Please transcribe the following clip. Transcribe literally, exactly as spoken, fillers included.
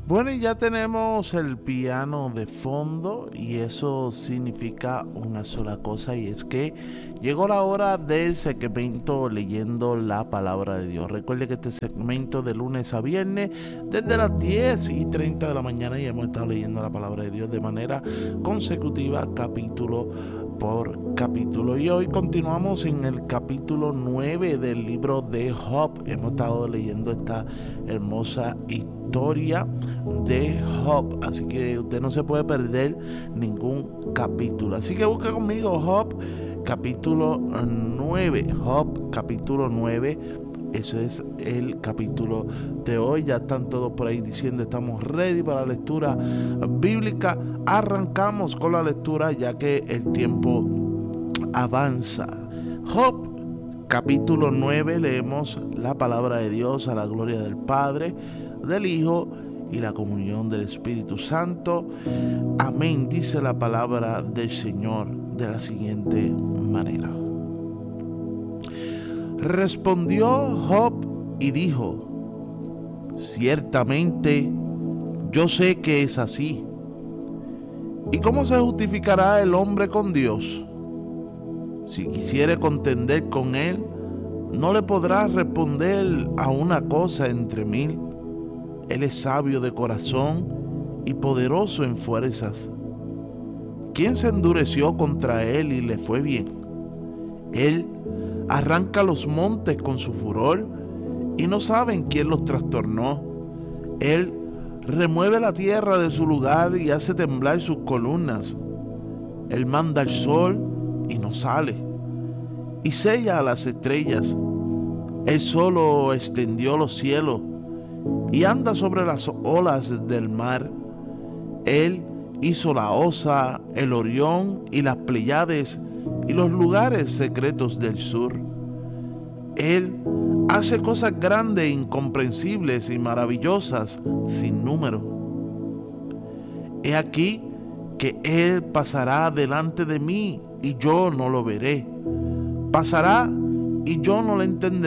Bueno, y ya tenemos el piano de fondo y eso significa una sola cosa y es que llegó la hora del segmento leyendo la palabra de Dios. Recuerde que este segmento de lunes a viernes desde las diez y treinta de la mañana ya hemos estado leyendo la palabra de Dios de manera consecutiva, capítulo por capítulo. Y hoy continuamos en el capítulo nueve del libro de Job. Hemos estado leyendo esta hermosa historia de Job, así que usted no se puede perder ningún capítulo. Así que busca conmigo Job capítulo nueve. Job capítulo nueve. Ese es el capítulo de hoy. Ya están todos por ahí diciendo estamos ready para la lectura bíblica. Arrancamos con la lectura ya que el tiempo avanza. Job capítulo nueve, leemos la palabra de Dios a la gloria del Padre, del Hijo y la comunión del Espíritu Santo. Amén, dice la palabra del Señor de la siguiente manera. Respondió Job y dijo: ciertamente yo sé que es así. ¿Y cómo se justificará el hombre con Dios? Si quisiere contender con él, no le podrá responder a una cosa entre mil. Él es sabio de corazón y poderoso en fuerzas. ¿Quién se endureció contra él y le fue bien? Él arranca los montes con su furor y no saben quién los trastornó. Él remueve la tierra de su lugar y hace temblar sus columnas. Él manda el sol y no sale, y sella a las estrellas. Él solo extendió los cielos y anda sobre las olas del mar. Él hizo la Osa, el Orión y las Pléyades y los lugares secretos del sur. Él hace cosas grandes, incomprensibles y maravillosas sin número. He aquí que Él pasará delante de mí y yo no lo veré. Pasará y yo no lo entenderé.